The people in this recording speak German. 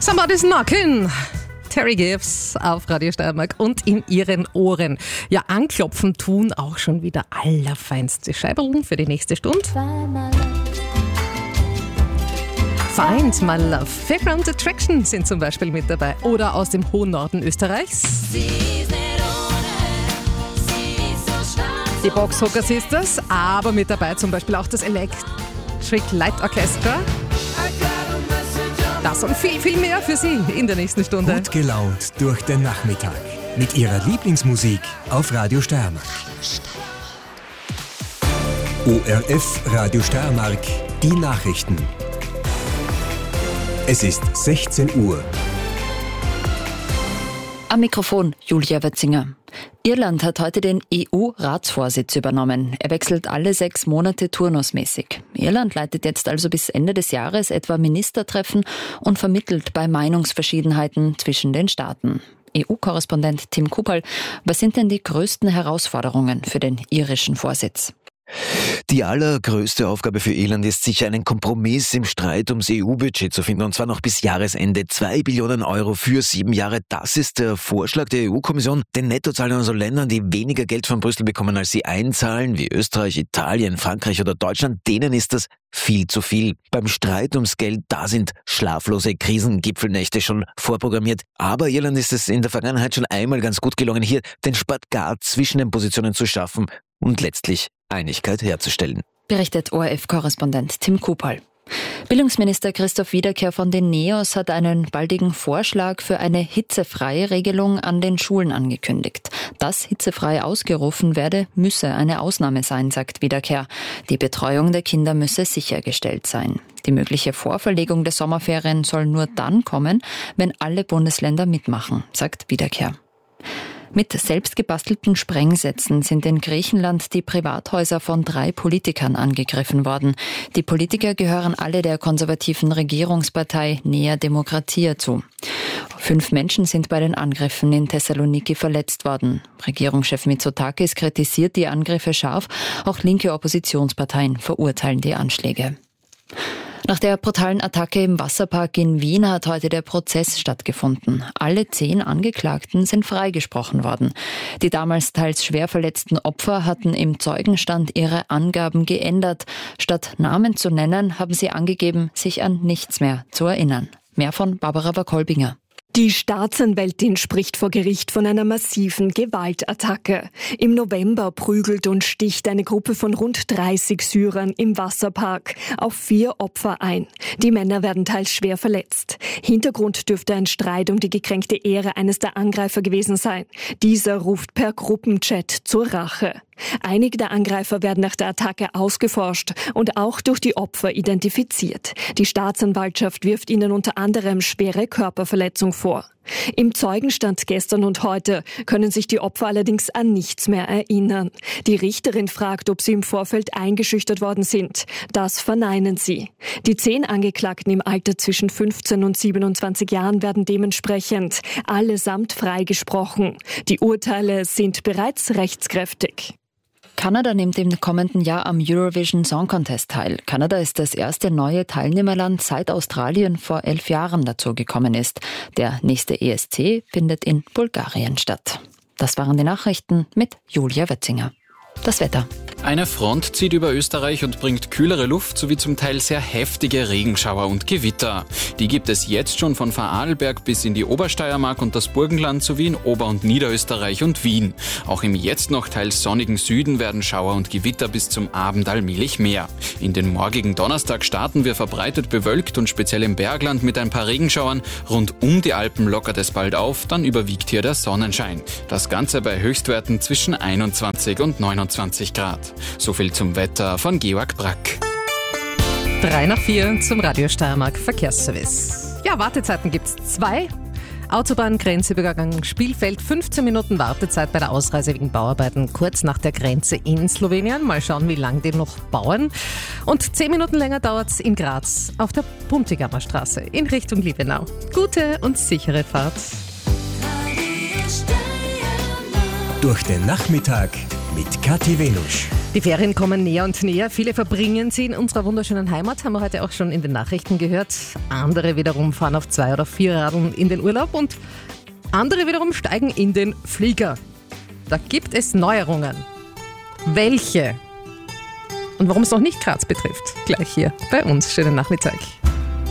Somebody's Knocking. Terry Gibbs auf Radio Steiermark und in ihren Ohren. Ja, anklopfen tun auch schon wieder allerfeinste Scheiberln für die nächste Stunde. Find My Love. Fairground Attraction sind zum Beispiel mit dabei. Oder aus dem hohen Norden Österreichs. Die Boxhockers ist das, aber mit dabei zum Beispiel auch das Electric Light Orchestra. Das und viel, viel mehr für Sie in der nächsten Stunde. Gut gelaunt durch den Nachmittag mit Ihrer Lieblingsmusik auf Radio Steiermark. ORF Radio Steiermark, die Nachrichten. Es ist 16 Uhr. Am Mikrofon Julia Wetzinger. Irland hat heute den EU-Ratsvorsitz übernommen. Er wechselt alle 6 Monate turnusmäßig. Irland leitet jetzt also bis Ende des Jahres etwa Ministertreffen und vermittelt bei Meinungsverschiedenheiten zwischen den Staaten. EU-Korrespondent Tim Kupal, was sind denn die größten Herausforderungen für den irischen Vorsitz? Die allergrößte Aufgabe für Irland ist sicher, einen Kompromiss im Streit ums EU-Budget zu finden, und zwar noch bis Jahresende. 2 Billionen Euro für 7 Jahre. Das ist der Vorschlag der EU-Kommission. Den Nettozahlern, also Ländern, die weniger Geld von Brüssel bekommen, als sie einzahlen, wie Österreich, Italien, Frankreich oder Deutschland, denen ist das viel zu viel. Beim Streit ums Geld, da sind schlaflose Krisengipfelnächte schon vorprogrammiert. Aber Irland ist es in der Vergangenheit schon einmal ganz gut gelungen, hier den Spagat zwischen den Positionen zu schaffen und letztlich Einigkeit herzustellen. Berichtet ORF-Korrespondent Tim Kupal. Bildungsminister Christoph Wiederkehr von den NEOS hat einen baldigen Vorschlag für eine hitzefreie Regelung an den Schulen angekündigt. Dass hitzefrei ausgerufen werde, müsse eine Ausnahme sein, sagt Wiederkehr. Die Betreuung der Kinder müsse sichergestellt sein. Die mögliche Vorverlegung der Sommerferien soll nur dann kommen, wenn alle Bundesländer mitmachen, sagt Wiederkehr. Mit selbstgebastelten Sprengsätzen sind in Griechenland die Privathäuser von 3 Politikern angegriffen worden. Die Politiker gehören alle der konservativen Regierungspartei Nea Demokratia zu. 5 Menschen sind bei den Angriffen in Thessaloniki verletzt worden. Regierungschef Mitsotakis kritisiert die Angriffe scharf. Auch linke Oppositionsparteien verurteilen die Anschläge. Nach der brutalen Attacke im Wasserpark in Wien hat heute der Prozess stattgefunden. Alle 10 Angeklagten sind freigesprochen worden. Die damals teils schwer verletzten Opfer hatten im Zeugenstand ihre Angaben geändert. Statt Namen zu nennen, haben sie angegeben, sich an nichts mehr zu erinnern. Mehr von Barbara Wakolbinger. Die Staatsanwältin spricht vor Gericht von einer massiven Gewaltattacke. Im November prügelt und sticht eine Gruppe von rund 30 Syrern im Wasserpark auf 4 Opfer ein. Die Männer werden teils schwer verletzt. Hintergrund dürfte ein Streit um die gekränkte Ehre eines der Angreifer gewesen sein. Dieser ruft per Gruppenchat zur Rache. Einige der Angreifer werden nach der Attacke ausgeforscht und auch durch die Opfer identifiziert. Die Staatsanwaltschaft wirft ihnen unter anderem schwere Körperverletzung vor. Im Zeugenstand gestern und heute können sich die Opfer allerdings an nichts mehr erinnern. Die Richterin fragt, ob sie im Vorfeld eingeschüchtert worden sind. Das verneinen sie. Die 10 Angeklagten im Alter zwischen 15 und 27 Jahren werden dementsprechend allesamt freigesprochen. Die Urteile sind bereits rechtskräftig. Kanada nimmt im kommenden Jahr am Eurovision Song Contest teil. Kanada ist das erste neue Teilnehmerland, seit Australien vor 11 Jahren dazu gekommen ist. Der nächste ESC findet in Bulgarien statt. Das waren die Nachrichten mit Julia Wetzinger. Das Wetter. Eine Front zieht über Österreich und bringt kühlere Luft sowie zum Teil sehr heftige Regenschauer und Gewitter. Die gibt es jetzt schon von Vorarlberg bis in die Obersteiermark und das Burgenland sowie in Ober- und Niederösterreich und Wien. Auch im jetzt noch teils sonnigen Süden werden Schauer und Gewitter bis zum Abend allmählich mehr. In den morgigen Donnerstag starten wir verbreitet bewölkt und speziell im Bergland mit ein paar Regenschauern. Rund um die Alpen lockert es bald auf, dann überwiegt hier der Sonnenschein. Das Ganze bei Höchstwerten zwischen 21 und 29 Grad. So viel zum Wetter von Georg Brack. 3 nach 4 zum Radio Steiermark Verkehrsservice. Ja, Wartezeiten gibt's 2. Autobahn-Grenzübergang Spielfeld, 15 Minuten Wartezeit bei der Ausreise wegen Bauarbeiten kurz nach der Grenze in Slowenien. Mal schauen, wie lange die noch bauen. Und 10 Minuten länger dauert's in Graz auf der Puntigammer Straße in Richtung Liebenau. Gute und sichere Fahrt. Durch den Nachmittag mit Kathi Venusch. Die Ferien kommen näher und näher. Viele verbringen sie in unserer wunderschönen Heimat, haben wir heute auch schon in den Nachrichten gehört. Andere wiederum fahren auf 2 oder 4 Radeln in den Urlaub und andere wiederum steigen in den Flieger. Da gibt es Neuerungen. Welche? Und warum es noch nicht Graz betrifft, gleich hier bei uns. Schönen Nachmittag.